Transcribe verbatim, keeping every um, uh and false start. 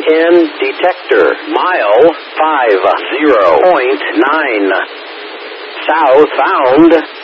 in detector. Mile five zero point nine. Southbound.